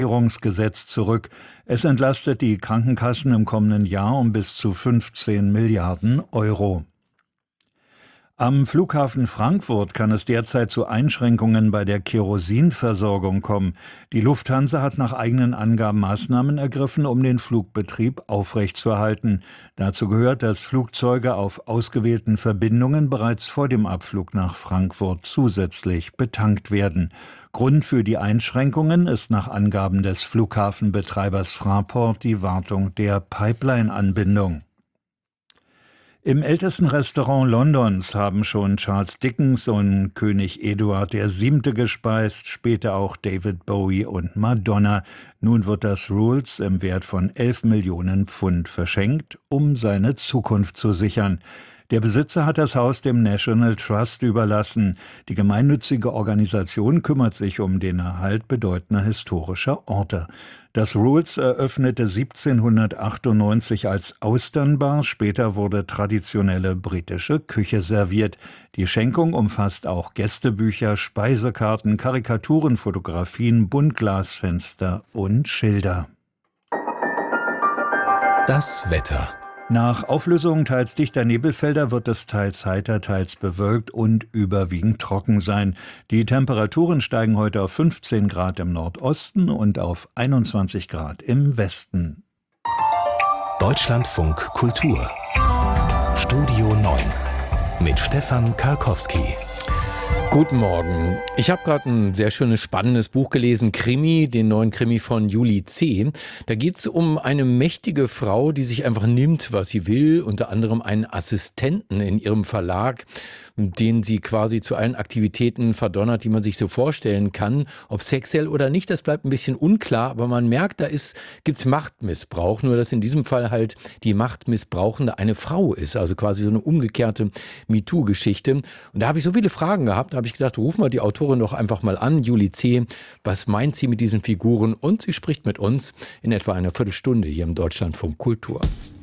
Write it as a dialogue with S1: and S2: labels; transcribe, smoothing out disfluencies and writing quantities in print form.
S1: Gesetz zurück. Es entlastet die Krankenkassen im kommenden Jahr um bis zu 15 Milliarden Euro. Am Flughafen Frankfurt kann es derzeit zu Einschränkungen bei der Kerosinversorgung kommen. Die Lufthansa hat nach eigenen Angaben Maßnahmen ergriffen, um den Flugbetrieb aufrechtzuerhalten. Dazu gehört, dass Flugzeuge auf ausgewählten Verbindungen bereits vor dem Abflug nach Frankfurt zusätzlich betankt werden. Grund für die Einschränkungen ist nach Angaben des Flughafenbetreibers Fraport die Wartung der Pipeline-Anbindung. Im ältesten Restaurant Londons haben schon Charles Dickens und König Eduard VII. Gespeist, später auch David Bowie und Madonna. Nun wird das Rules im Wert von 11 Millionen Pfund verschenkt, um seine Zukunft zu sichern. Der Besitzer hat das Haus dem National Trust überlassen. Die gemeinnützige Organisation kümmert sich um den Erhalt bedeutender historischer Orte. Das Rules eröffnete 1798 als Austernbar, später wurde traditionelle britische Küche serviert. Die Schenkung umfasst auch Gästebücher, Speisekarten, Karikaturen, Fotografien, Buntglasfenster und Schilder.
S2: Das Wetter.
S1: Nach Auflösung teils dichter Nebelfelder wird es teils heiter, teils bewölkt und überwiegend trocken sein. Die Temperaturen steigen heute auf 15 Grad im Nordosten und auf 21 Grad im Westen.
S2: Deutschlandfunk Kultur. Studio 9 mit Stefan Karkowski.
S3: Guten Morgen. Ich habe gerade ein sehr schönes, spannendes Buch gelesen, Krimi, den neuen Krimi von Julie C. Da geht es um eine mächtige Frau, die sich einfach nimmt, was sie will, unter anderem einen Assistenten in ihrem Verlag, den sie quasi zu allen Aktivitäten verdonnert, die man sich so vorstellen kann. Ob sexuell oder nicht, das bleibt ein bisschen unklar, aber man merkt, da gibt's Machtmissbrauch, nur dass in diesem Fall halt die Machtmissbrauchende eine Frau ist, also quasi so eine umgekehrte MeToo-Geschichte. Und da habe ich so viele Fragen gehabt, da habe ich gedacht, rufen wir die Autorin doch einfach mal an, Julie C. Was meint sie mit diesen Figuren? Und sie spricht mit uns in etwa einer Viertelstunde hier im Deutschlandfunk Kultur.